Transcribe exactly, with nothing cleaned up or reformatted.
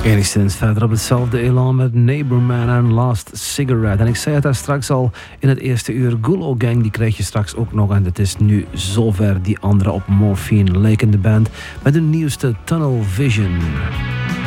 Enigszins verder op hetzelfde elan met Neighborman en Last Cigarette. En ik zei het daar straks al in het eerste uur. Gulo Gang, die krijg je straks ook nog. En het is nu zover. Die andere op Morphine Lake in de band met hun nieuwste Tunnel Vision.